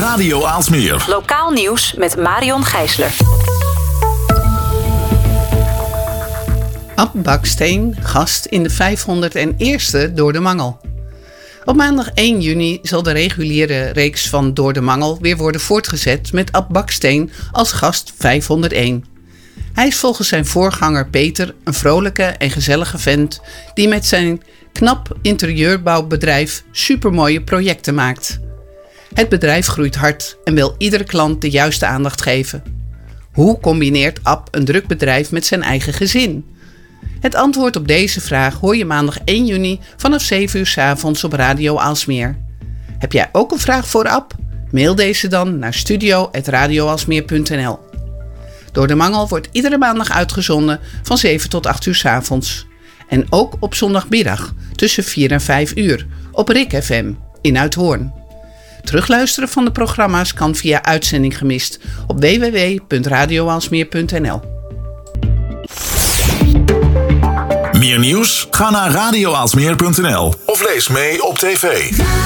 Radio Aalsmeer. Lokaal nieuws met Marion Gijsler. Ab Baksteen, gast in de 501ste Door de Mangel. Op maandag 1 juni zal de reguliere reeks van Door de Mangel weer worden voortgezet met Ab Baksteen als gast 501. Hij is volgens zijn voorganger Peter een vrolijke en gezellige vent die met zijn knap interieurbouwbedrijf supermooie projecten maakt. Het bedrijf groeit hard en wil iedere klant de juiste aandacht geven. Hoe combineert Ab een druk bedrijf met zijn eigen gezin? Het antwoord op deze vraag hoor je maandag 1 juni vanaf 7 uur 's avonds op Radio Aalsmeer. Heb jij ook een vraag voor Ab? Mail deze dan naar studio@radioaalsmeer.nl. Door de Mangel wordt iedere maandag uitgezonden van 7 tot 8 uur 's avonds. En ook op zondagmiddag tussen 4 en 5 uur op Rik FM in Uithoorn. Terugluisteren van de programma's kan via uitzending gemist op www.radioaalsmeer.nl. Meer nieuws? Ga naar radioaalsmeer.nl of lees mee op tv.